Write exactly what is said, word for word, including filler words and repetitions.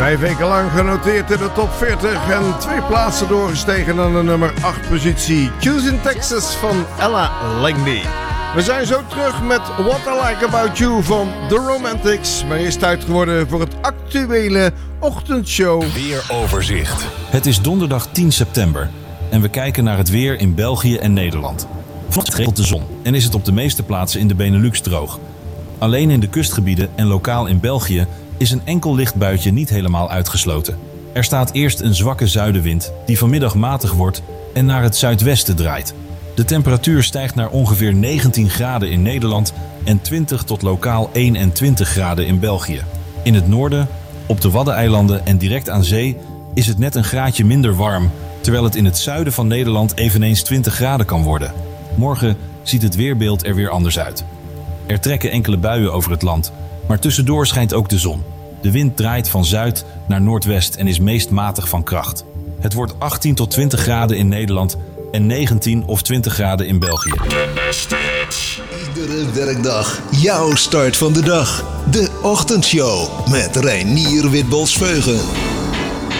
Vijf weken lang genoteerd in de top veertig en twee plaatsen doorgestegen naar de nummer acht positie. Choosing Texas van Ella Langley. We zijn zo terug met What I Like About You van The Romantics. Maar eerst tijd geworden voor het actuele ochtendshow. Weeroverzicht. Het is donderdag tien september en we kijken naar het weer in België en Nederland. Vanochtend regelt de zon en is het op de meeste plaatsen in de Benelux droog. Alleen in de kustgebieden en lokaal in België is een enkel licht buitje niet helemaal uitgesloten. Er staat eerst een zwakke zuidenwind die vanmiddag matig wordt en naar het zuidwesten draait. De temperatuur stijgt naar ongeveer negentien graden in Nederland en twintig tot lokaal eenentwintig graden in België. In het noorden, op de Waddeneilanden en direct aan zee is het net een graadje minder warm, terwijl het in het zuiden van Nederland eveneens twintig graden kan worden. Morgen ziet het weerbeeld er weer anders uit. Er trekken enkele buien over het land, maar tussendoor schijnt ook de zon. De wind draait van zuid naar noordwest en is meest matig van kracht. Het wordt achttien tot twintig graden in Nederland en negentien of twintig graden in België. Iedere werkdag jouw start van de dag. De Ochtendshow met Reinier Witbols-Veugen.